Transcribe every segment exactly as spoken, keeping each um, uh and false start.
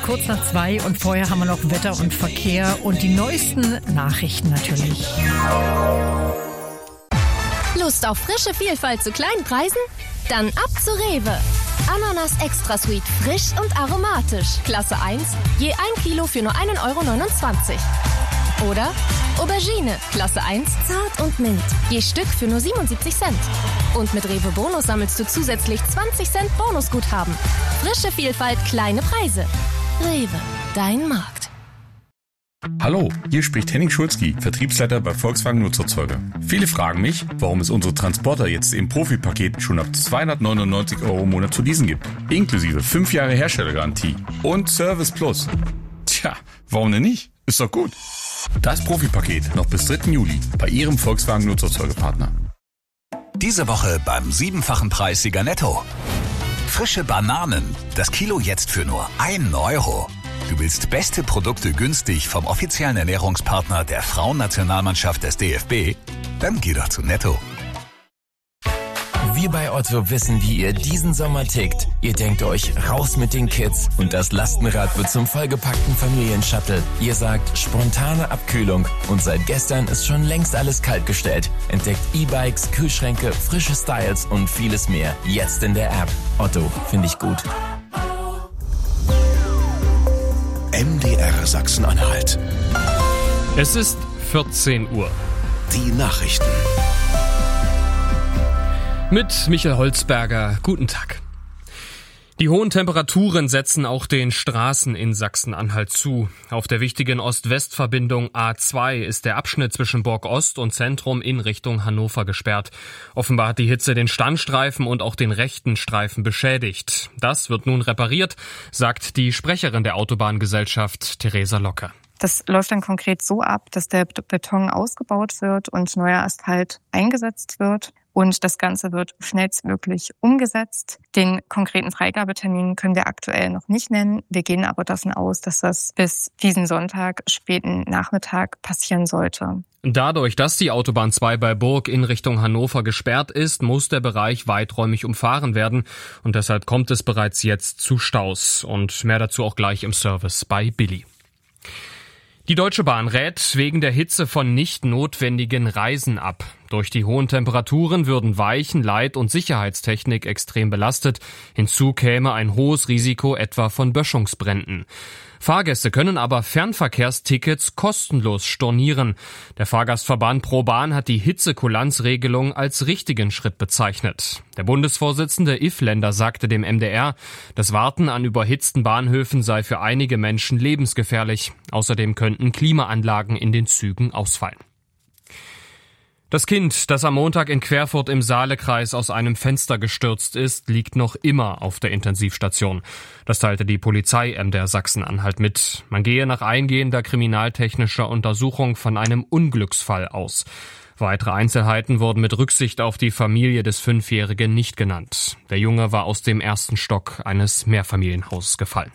kurz nach zwei und vorher haben wir noch Wetter und Verkehr und die neuesten Nachrichten natürlich. Lust auf frische Vielfalt zu kleinen Preisen? Dann ab zu Rewe. Ananas Extra Sweet, frisch und aromatisch. Klasse eins, je ein Kilo für nur ein Euro neunundzwanzig. Oder Aubergine, Klasse eins, zart und mild. Je Stück für nur siebenundsiebzig Cent. Und mit Rewe Bonus sammelst du zusätzlich zwanzig Cent Bonusguthaben. Frische Vielfalt, kleine Preise. Rewe, dein Markt. Hallo, hier spricht Henning Schulzki, Vertriebsleiter bei Volkswagen Nutzerzeuger. Viele fragen mich, warum es unsere Transporter jetzt im Profi-Paket schon ab zweihundertneunundneunzig Euro im Monat zu leasen gibt. Inklusive fünf Jahre Herstellergarantie und Service Plus. Tja, warum denn nicht? Ist doch gut. Das Profi-Paket noch bis dritten Juli bei Ihrem Volkswagen Nutzerzeugerpartner. Diese Woche beim siebenfachen Preissieger Netto. Frische Bananen, das Kilo jetzt für nur ein Euro. Du willst beste Produkte günstig vom offiziellen Ernährungspartner der Frauennationalmannschaft des D F B? Dann geh doch zu Netto. Wir bei Otto wissen, wie ihr diesen Sommer tickt. Ihr denkt euch, raus mit den Kids und das Lastenrad wird zum vollgepackten Familienshuttle. Ihr sagt, spontane Abkühlung und seit gestern ist schon längst alles kaltgestellt. Entdeckt E-Bikes, Kühlschränke, frische Styles und vieles mehr. Jetzt in der App. Otto, finde ich gut. M D R Sachsen-Anhalt. Es ist vierzehn Uhr. Die Nachrichten. Mit Michael Holzberger. Guten Tag. Die hohen Temperaturen setzen auch den Straßen in Sachsen-Anhalt zu. Auf der wichtigen Ost-West-Verbindung A zwei ist der Abschnitt zwischen Borg-Ost und Zentrum in Richtung Hannover gesperrt. Offenbar hat die Hitze den Standstreifen und auch den rechten Streifen beschädigt. Das wird nun repariert, sagt die Sprecherin der Autobahngesellschaft, Theresa Locke. Das läuft dann konkret so ab, dass der Beton ausgebaut wird und neuer Asphalt eingesetzt wird. Und das Ganze wird schnellstmöglich umgesetzt. Den konkreten Freigabetermin können wir aktuell noch nicht nennen. Wir gehen aber davon aus, dass das bis diesen Sonntag, späten Nachmittag passieren sollte. Dadurch, dass die Autobahn zwei bei Burg in Richtung Hannover gesperrt ist, muss der Bereich weiträumig umfahren werden. Und deshalb kommt es bereits jetzt zu Staus. Und mehr dazu auch gleich im Service bei Billy. Die Deutsche Bahn rät wegen der Hitze von nicht notwendigen Reisen ab. Durch die hohen Temperaturen würden Weichen-, Leit- und Sicherheitstechnik extrem belastet. Hinzu käme ein hohes Risiko etwa von Böschungsbränden. Fahrgäste können aber Fernverkehrstickets kostenlos stornieren. Der Fahrgastverband ProBahn hat die Hitzekulanzregelung als richtigen Schritt bezeichnet. Der Bundesvorsitzende Iffländer sagte dem M D R, das Warten an überhitzten Bahnhöfen sei für einige Menschen lebensgefährlich. Außerdem könnten Klimaanlagen in den Zügen ausfallen. Das Kind, das am Montag in Querfurt im Saalekreis aus einem Fenster gestürzt ist, liegt noch immer auf der Intensivstation. Das teilte die Polizei M D R Sachsen-Anhalt mit. Man gehe nach eingehender kriminaltechnischer Untersuchung von einem Unglücksfall aus. Weitere Einzelheiten wurden mit Rücksicht auf die Familie des Fünfjährigen nicht genannt. Der Junge war aus dem ersten Stock eines Mehrfamilienhauses gefallen.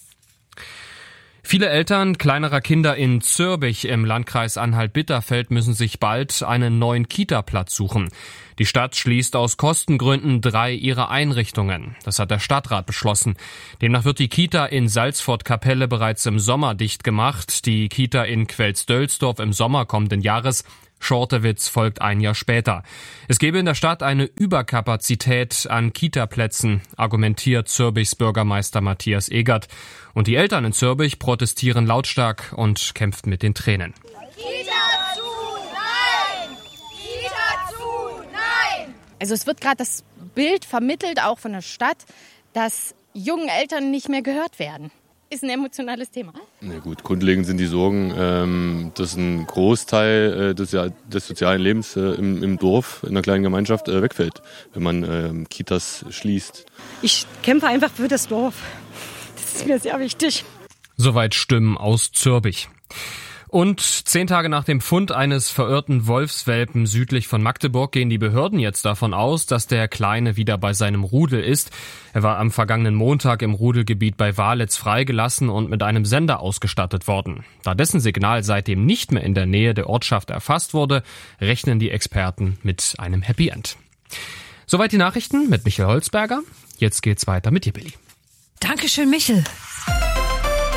Viele Eltern kleinerer Kinder in Zürbich im Landkreis Anhalt-Bitterfeld müssen sich bald einen neuen Kita-Platz suchen. Die Stadt schließt aus Kostengründen drei ihrer Einrichtungen. Das hat der Stadtrat beschlossen. Demnach wird die Kita in Salzfort-Kapelle bereits im Sommer dicht gemacht, die Kita in Quels-Dölsdorf im Sommer kommenden Jahres. Schortewitz folgt ein Jahr später. Es gebe in der Stadt eine Überkapazität an Kita-Plätzen, argumentiert Zürbichs Bürgermeister Matthias Egert. Und die Eltern in Zürbich protestieren lautstark und kämpfen mit den Tränen. Kita zu, nein! Kita zu, nein! Also es wird gerade das Bild vermittelt, auch von der Stadt, dass jungen Eltern nicht mehr gehört werden. Ist ein emotionales Thema. Na gut, grundlegend sind die Sorgen, ähm, dass ein Großteil äh, des, ja, des sozialen Lebens äh, im, im Dorf, in einer kleinen Gemeinschaft äh, wegfällt, wenn man äh, Kitas schließt. Ich kämpfe einfach für das Dorf. Das ist mir sehr wichtig. Soweit Stimmen aus Zürbich. Und zehn Tage nach dem Fund eines verirrten Wolfswelpen südlich von Magdeburg gehen die Behörden jetzt davon aus, dass der Kleine wieder bei seinem Rudel ist. Er war am vergangenen Montag im Rudelgebiet bei Walitz freigelassen und mit einem Sender ausgestattet worden. Da dessen Signal seitdem nicht mehr in der Nähe der Ortschaft erfasst wurde, rechnen die Experten mit einem Happy End. Soweit die Nachrichten mit Michael Holzberger. Jetzt geht's weiter mit dir, Billy. Dankeschön, Michel.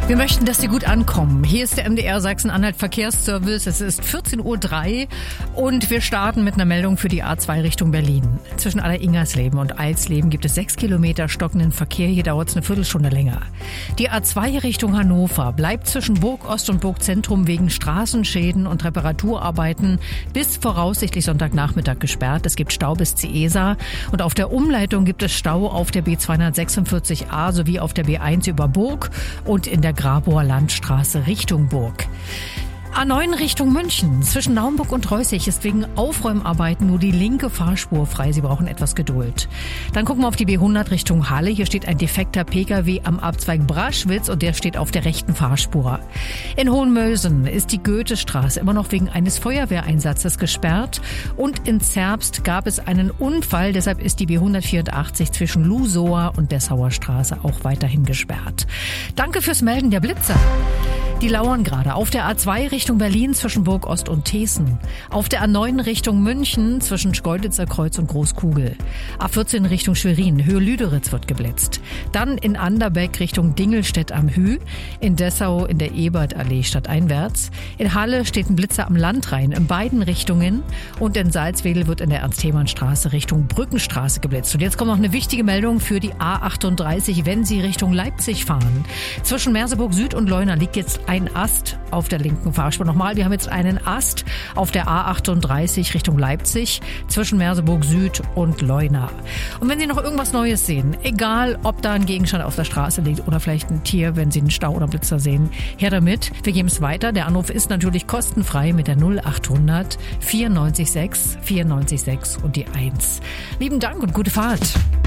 Wir möchten, dass Sie gut ankommen. Hier ist der M D R Sachsen-Anhalt Verkehrsservice. Es ist vierzehn Uhr drei und wir starten mit einer Meldung für die A zwei Richtung Berlin. Zwischen Aller-Ingersleben und Eilsleben gibt es sechs Kilometer stockenden Verkehr. Hier dauert es eine Viertelstunde länger. Die A zwei Richtung Hannover bleibt zwischen Burg Ost und Burg Zentrum wegen Straßenschäden und Reparaturarbeiten bis voraussichtlich Sonntagnachmittag gesperrt. Es gibt Stau bis Ciesa und auf der Umleitung gibt es Stau auf der B zweihundertsechsundvierzig A sowie auf der B eins über Burg und in der Grabower Landstraße Richtung Burg. A neun Richtung München. Zwischen Naumburg und Reußig ist wegen Aufräumarbeiten nur die linke Fahrspur frei. Sie brauchen etwas Geduld. Dann gucken wir auf die B hundert Richtung Halle. Hier steht ein defekter Pkw am Abzweig Braschwitz und der steht auf der rechten Fahrspur. In Hohenmösen ist die Goethestraße immer noch wegen eines Feuerwehreinsatzes gesperrt. Und in Zerbst gab es einen Unfall. Deshalb ist die B hundertvierundachtzig zwischen Lusower und Dessauer Straße auch weiterhin gesperrt. Danke fürs Melden der Blitzer. Die lauern gerade auf der A zwei Richtung Berlin zwischen Burg Ost und Thesen. Auf der A neun Richtung München zwischen Schkeuditzer Kreuz und Großkugel. A vierzehn Richtung Schwerin, Höhe Lüderitz wird geblitzt. Dann in Anderbeck Richtung Dingelstedt am Hü. In Dessau in der Ebertallee stadteinwärts. In Halle steht ein Blitzer am Landrhein in beiden Richtungen. Und in Salzwedel wird in der Ernst-Thälmann-Straße Richtung Brückenstraße geblitzt. Und jetzt kommt noch eine wichtige Meldung für die A achtunddreißig, wenn Sie Richtung Leipzig fahren. Zwischen Merseburg Süd und Leuna liegt jetzt ein Ast auf der linken Fahrspur. Nochmal, wir haben jetzt einen Ast auf der A achtunddreißig Richtung Leipzig zwischen Merseburg Süd und Leuna. Und wenn Sie noch irgendwas Neues sehen, egal ob da ein Gegenstand auf der Straße liegt oder vielleicht ein Tier, wenn Sie einen Stau oder Blitzer sehen, her damit. Wir geben es weiter. Der Anruf ist natürlich kostenfrei mit der null achthundert vierundneunzig sechs vierundneunzig sechs und die eins. Lieben Dank und gute Fahrt.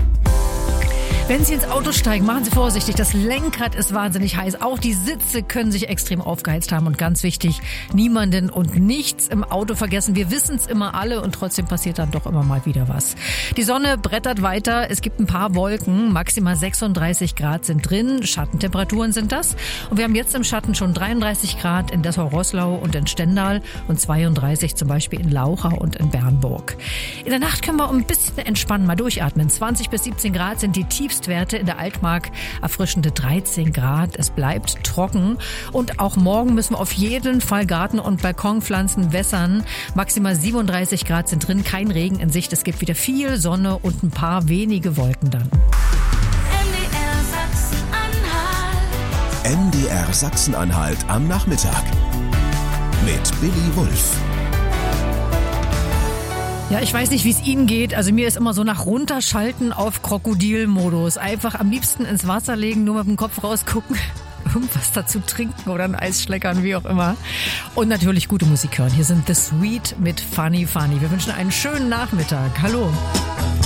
Wenn Sie ins Auto steigen, machen Sie vorsichtig. Das Lenkrad ist wahnsinnig heiß. Auch die Sitze können sich extrem aufgeheizt haben. Und ganz wichtig, niemanden und nichts im Auto vergessen. Wir wissen es immer alle und trotzdem passiert dann doch immer mal wieder was. Die Sonne brettert weiter. Es gibt ein paar Wolken. Maximal sechsunddreißig Grad sind drin. Schattentemperaturen sind das. Und wir haben jetzt im Schatten schon dreiunddreißig Grad in Dessau-Roßlau und in Stendal und zweiunddreißig zum Beispiel in Laucha und in Bernburg. In der Nacht können wir ein bisschen entspannen, mal durchatmen. zwanzig bis siebzehn Grad sind die tiefsten Werte in der Altmark, erfrischende dreizehn Grad. Es bleibt trocken und auch morgen müssen wir auf jeden Fall Garten- und Balkonpflanzen wässern. Maximal siebenunddreißig Grad sind drin, kein Regen in Sicht. Es gibt wieder viel Sonne und ein paar wenige Wolken dann. M D R Sachsen-Anhalt am Nachmittag mit Billy Wulff. Ja, ich weiß nicht, wie es Ihnen geht. Also mir ist immer so nach runterschalten auf Krokodilmodus. Einfach am liebsten ins Wasser legen, nur mit dem Kopf rausgucken, irgendwas dazu trinken oder ein Eis schleckern, wie auch immer. Und natürlich gute Musik hören. Hier sind The Sweet mit Funny Funny. Wir wünschen einen schönen Nachmittag. Hallo.